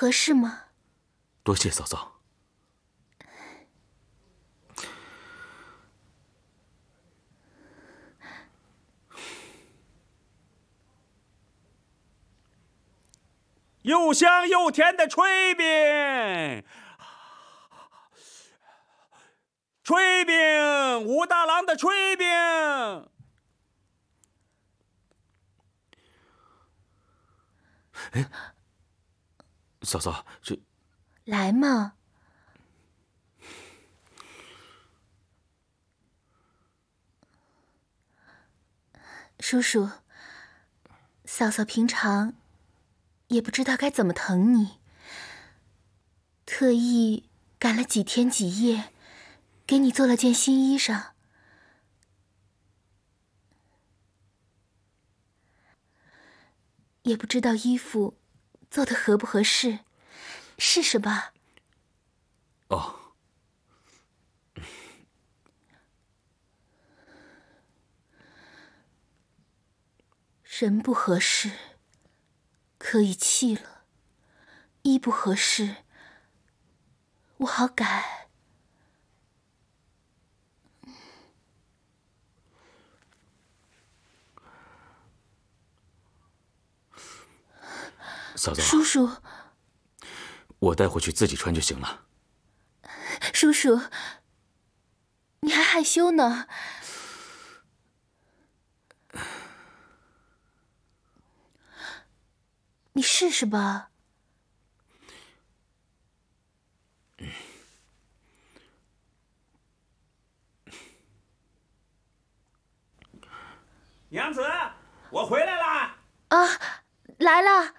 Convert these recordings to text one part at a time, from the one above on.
合适吗？ 多谢嫂嫂。 又香又甜的炊饼，炊饼，武大郎的炊饼。 哎，嫂嫂，这来嘛。叔叔，嫂嫂平常也不知道该怎么疼你，特意赶了几天几夜，给你做了件新衣裳。也不知道衣服做的合不合适，试试吧。 哦。 人不合适，可以弃了；衣不合适，我好改。 嫂嫂， 叔叔， 我带回去自己穿就行了。 叔叔，你还害羞呢。你试试吧。 娘子，我回来啦！ 啊，来了。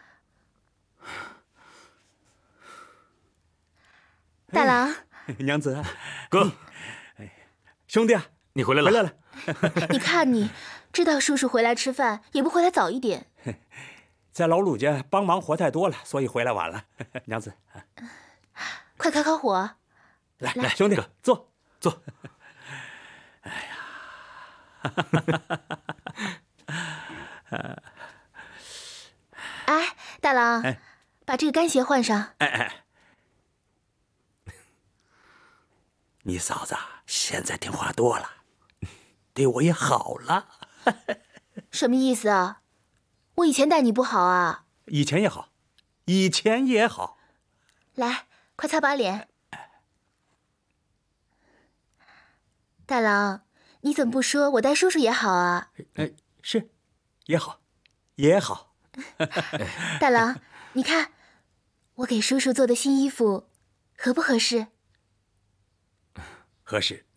大郎， 娘子， 哥， 兄弟啊， 你回来了。 回来了。 你看你，知道叔叔回来吃饭，也不回来早一点。 在老鲁家帮忙活太多了，所以回来晚了。娘子， 快烤烤火。 来，兄弟，坐。哎呀， 哎，大郎，把这个干鞋换上。 你嫂子现在听话多了，对我也好了。 什么意思啊？我以前待你不好啊？ 以前也好。 来，快擦把脸。大郎，你怎么不说我待叔叔也好啊？ 是，也好。 大郎，你看，我给叔叔做的新衣服，合不合适？ 合适。